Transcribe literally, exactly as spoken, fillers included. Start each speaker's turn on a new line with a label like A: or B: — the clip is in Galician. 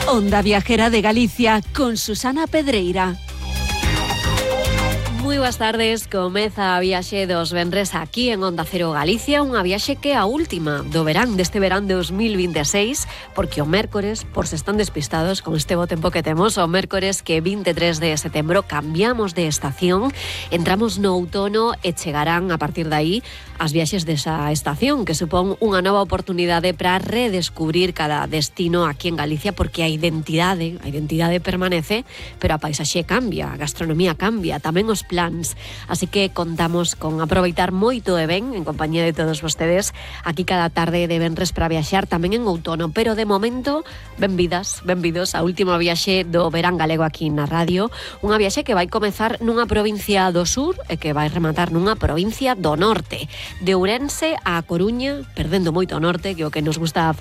A: Onda Viajera de Galicia con Susana Pedreira.
B: Moi boas tardes, comeza a viaxe dos venres aquí en Onda Cero Galicia, unha viaxe que é a última do verán, deste verán de dos mil vinte e seis, porque o mércores, por se están despistados con este bo tempo que temos, o mércores que vinte e tres de setembro cambiamos de estación, entramos no outono e chegarán a partir de aí as viaxes desa estación, que supón unha nova oportunidade para redescubrir cada destino aquí en Galicia, porque a identidade, a identidade permanece, pero a paisaxe cambia, a gastronomía cambia, tamén os plans. Así que contamos con aproveitar moito e ben en compañía de todos vostedes aquí cada tarde de venres para viaxar tamén en outono, pero de momento, benvidas, benvidos a última viaxe do verán galego aquí na radio, unha viaxe que vai comezar nunha provincia do sur e que vai rematar nunha provincia do norte, de Ourense a Coruña, perdendo moito ao norte, que é o que nos gusta